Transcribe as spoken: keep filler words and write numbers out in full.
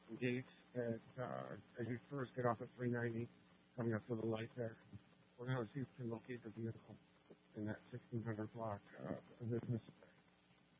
gates at uh, as you first get off at three ninety, coming up to the light there. We're going to see if we can locate the vehicle in that sixteen hundred block uh, of business.